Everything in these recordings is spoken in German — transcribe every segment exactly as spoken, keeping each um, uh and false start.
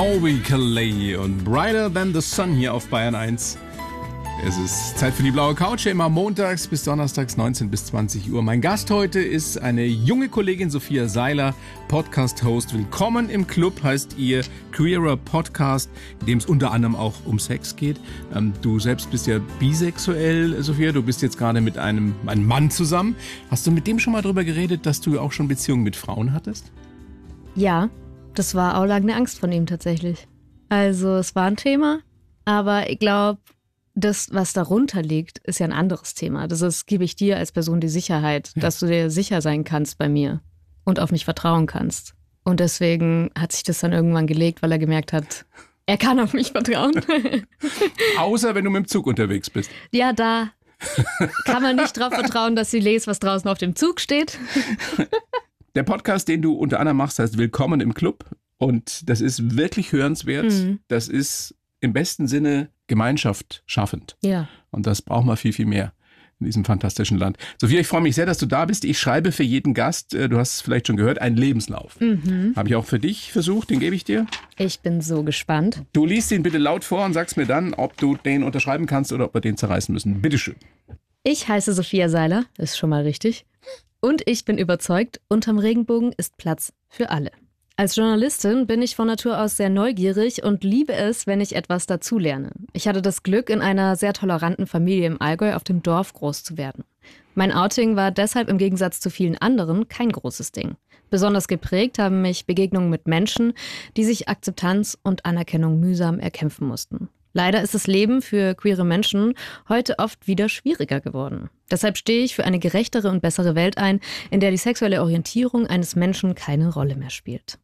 Colby Calais und Brighter Than the Sun hier auf Bayern eins. Es ist Zeit für die blaue Couch, immer montags bis donnerstags neunzehn bis zwanzig Uhr. Mein Gast heute ist eine junge Kollegin, Sophia Seiler, Podcast-Host. Willkommen im Club heißt ihr Queerer Podcast, in dem es unter anderem auch um Sex geht. Ähm, du selbst bist ja bisexuell, Sophia. Du bist jetzt gerade mit einem, einem Mann zusammen. Hast du mit dem schon mal darüber geredet, dass du auch schon Beziehungen mit Frauen hattest? Ja, das war auch lange eine Angst von ihm tatsächlich. Also es war ein Thema, aber ich glaube, das, was darunter liegt, ist ja ein anderes Thema. Das ist, gebe ich dir als Person die Sicherheit, ja, dass du dir sicher sein kannst bei mir und auf mich vertrauen kannst. Und deswegen hat sich das dann irgendwann gelegt, weil er gemerkt hat, er kann auf mich vertrauen. Außer wenn du mit dem Zug unterwegs bist. Ja, da kann man nicht drauf vertrauen, dass sie lest, was draußen auf dem Zug steht. Der Podcast, den du unter anderem machst, heißt Willkommen im Club. Und das ist wirklich hörenswert. Mhm. Das ist im besten Sinne Gemeinschaft schaffend. Ja. Und das braucht man viel, viel mehr in diesem fantastischen Land. Sophia, ich freue mich sehr, dass du da bist. Ich schreibe für jeden Gast, du hast es vielleicht schon gehört, einen Lebenslauf. Mhm. Habe ich auch für dich versucht, den gebe ich dir. Ich bin so gespannt. Du liest ihn bitte laut vor und sagst mir dann, ob du den unterschreiben kannst oder ob wir den zerreißen müssen. Bitteschön. Ich heiße Sophia Seiler, ist schon mal richtig. Und ich bin überzeugt, unterm Regenbogen ist Platz für alle. Als Journalistin bin ich von Natur aus sehr neugierig und liebe es, wenn ich etwas dazulerne. Ich hatte das Glück, in einer sehr toleranten Familie im Allgäu auf dem Dorf groß zu werden. Mein Outing war deshalb im Gegensatz zu vielen anderen kein großes Ding. Besonders geprägt haben mich Begegnungen mit Menschen, die sich Akzeptanz und Anerkennung mühsam erkämpfen mussten. Leider ist das Leben für queere Menschen heute oft wieder schwieriger geworden. Deshalb stehe ich für eine gerechtere und bessere Welt ein, in der die sexuelle Orientierung eines Menschen keine Rolle mehr spielt.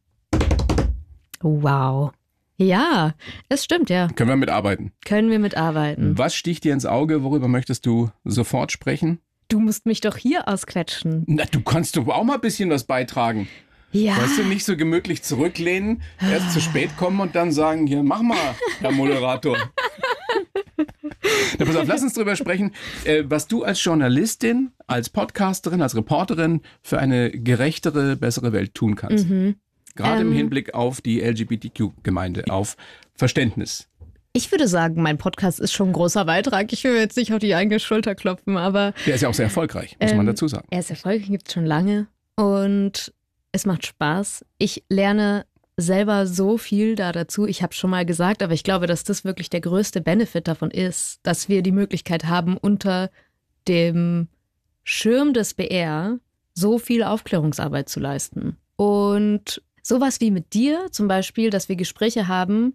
Wow. Ja, es stimmt, ja. Können wir mitarbeiten? Können wir mitarbeiten. Was sticht dir ins Auge? Worüber möchtest du sofort sprechen? Du musst mich doch hier ausquetschen. Na, du kannst doch auch mal ein bisschen was beitragen. Ja. Weißt du, nicht so gemütlich zurücklehnen, erst zu spät kommen und dann sagen, hier, mach mal, Herr Moderator. Na, pass auf, lass uns drüber sprechen, äh, was du als Journalistin, als Podcasterin, als Reporterin für eine gerechtere, bessere Welt tun kannst. Mhm. Gerade ähm, im Hinblick auf die L G B T Q-Gemeinde, auf Verständnis. Ich würde sagen, mein Podcast ist schon ein großer Beitrag. Ich will jetzt nicht auf die eigene Schulter klopfen, aber... Der ist ja auch sehr erfolgreich, muss ähm, man dazu sagen. Er ist erfolgreich, gibt es schon lange und es macht Spaß. Ich lerne selber so viel da dazu. Ich habe es schon mal gesagt, aber ich glaube, dass das wirklich der größte Benefit davon ist, dass wir die Möglichkeit haben, unter dem Schirm des B R so viel Aufklärungsarbeit zu leisten. Und sowas wie mit dir zum Beispiel, dass wir Gespräche haben,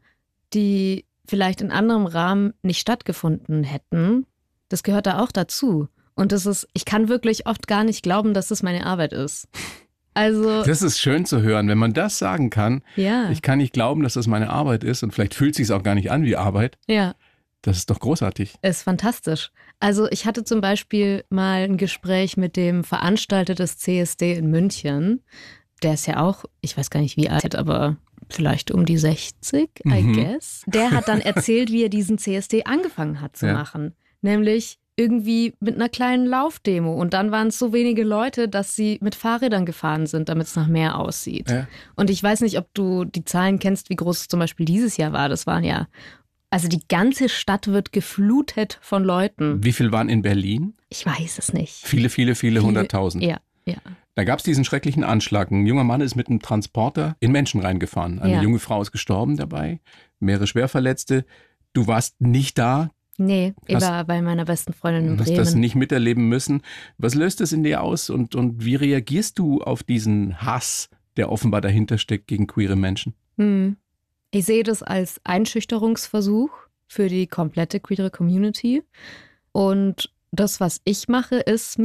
die vielleicht in anderem Rahmen nicht stattgefunden hätten, das gehört da auch dazu. Und das ist, ich kann wirklich oft gar nicht glauben, dass das meine Arbeit ist. Also, das ist schön zu hören, wenn man das sagen kann. Ja. Ich kann nicht glauben, dass das meine Arbeit ist und vielleicht fühlt es sich auch gar nicht an wie Arbeit. Ja. Das ist doch großartig. Ist fantastisch. Also ich hatte zum Beispiel mal ein Gespräch mit dem Veranstalter des C S D in München. Der ist ja auch, ich weiß gar nicht wie alt, aber vielleicht um die sechzig, I mhm. guess. Der hat dann erzählt, wie er diesen C S D angefangen hat zu ja. machen. Nämlich irgendwie mit einer kleinen Laufdemo. Und dann waren es so wenige Leute, dass sie mit Fahrrädern gefahren sind, damit es nach mehr aussieht. Ja. Und ich weiß nicht, ob du die Zahlen kennst, wie groß es zum Beispiel dieses Jahr war. Das waren ja, also die ganze Stadt wird geflutet von Leuten. Wie viel waren in Berlin? Ich weiß es nicht. Viele, viele, viele hunderttausend. Ja, ja. Da gab es diesen schrecklichen Anschlag. Ein junger Mann ist mit einem Transporter in Menschen reingefahren. Eine ja. junge Frau ist gestorben dabei, mehrere Schwerverletzte. Du warst nicht da. Nee, ich war bei meiner besten Freundin in Bremen. Hast das nicht miterleben müssen. Was löst das in dir aus und, und wie reagierst du auf diesen Hass, der offenbar dahinter steckt gegen queere Menschen? Hm. Ich sehe das als Einschüchterungsversuch für die komplette queere Community. Und das, was ich mache, ist